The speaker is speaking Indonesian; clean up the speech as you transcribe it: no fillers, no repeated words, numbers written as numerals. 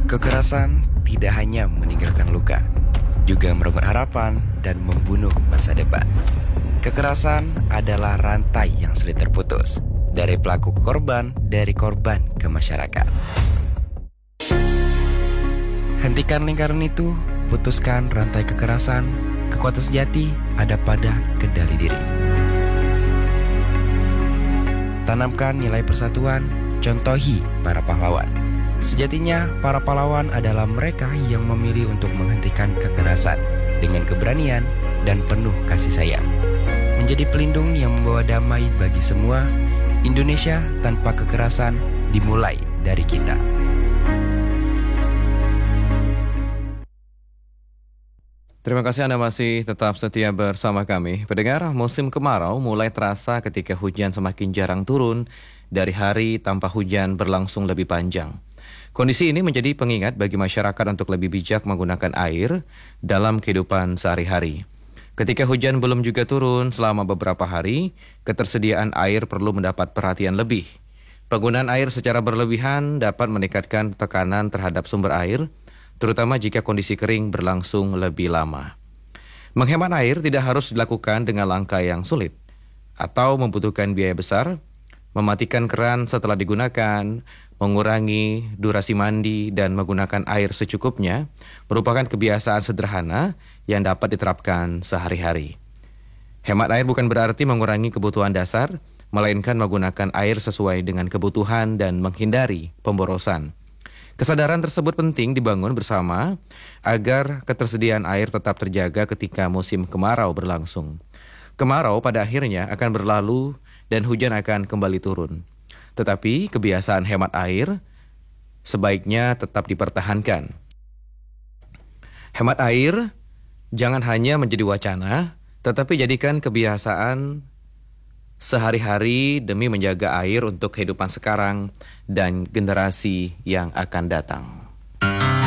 Kekerasan tidak hanya meninggalkan luka, juga merenggut harapan dan membunuh masa depan. Kekerasan adalah rantai yang sulit terputus, dari pelaku ke korban, dari korban ke masyarakat. Hentikan lingkaran itu, putuskan rantai kekerasan. Kekuatan sejati ada pada kendali diri. Tanamkan nilai persatuan, contohi para pahlawan. Sejatinya, para pahlawan adalah mereka yang memilih untuk menghentikan kekerasan dengan keberanian dan penuh kasih sayang. Menjadi pelindung yang membawa damai bagi semua, Indonesia tanpa kekerasan dimulai dari kita. Terima kasih Anda masih tetap setia bersama kami. Pendengar, musim kemarau mulai terasa ketika hujan semakin jarang turun, dari hari tanpa hujan berlangsung lebih panjang. Kondisi ini menjadi pengingat bagi masyarakat untuk lebih bijak menggunakan air dalam kehidupan sehari-hari. Ketika hujan belum juga turun selama beberapa hari, ketersediaan air perlu mendapat perhatian lebih. Penggunaan air secara berlebihan dapat meningkatkan tekanan terhadap sumber air, terutama jika kondisi kering berlangsung lebih lama. Menghemat air tidak harus dilakukan dengan langkah yang sulit atau membutuhkan biaya besar. Mematikan keran setelah digunakan, mengurangi durasi mandi, dan menggunakan air secukupnya merupakan kebiasaan sederhana yang dapat diterapkan sehari-hari. Hemat air bukan berarti mengurangi kebutuhan dasar, melainkan menggunakan air sesuai dengan kebutuhan dan menghindari pemborosan. Kesadaran tersebut penting dibangun bersama agar ketersediaan air tetap terjaga ketika musim kemarau berlangsung. Kemarau pada akhirnya akan berlalu dan hujan akan kembali turun. Tetapi kebiasaan hemat air sebaiknya tetap dipertahankan. Hemat air jangan hanya menjadi wacana, tetapi jadikan kebiasaan sehari-hari demi menjaga air untuk kehidupan sekarang dan generasi yang akan datang.